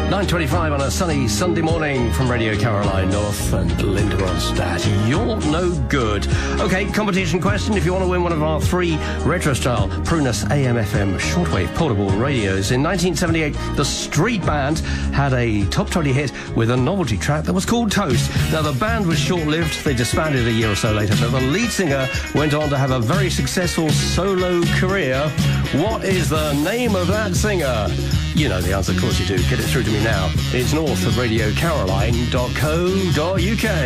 9:25 on a sunny Sunday morning from Radio Caroline North and Linda Ronstadt. You're no good. Okay, competition question. If you want to win one of our 3 retro-style Prunus AM/FM shortwave portable radios. In 1978, the Street Band had a top 20 hit with a novelty track that was called Toast. Now, the band was short-lived. They disbanded a year or so later, but the lead singer went on to have a very successful solo career. What is the name of that singer? You know the answer, of course you do. Get it through to me now. It's north at radiocaroline.co.uk.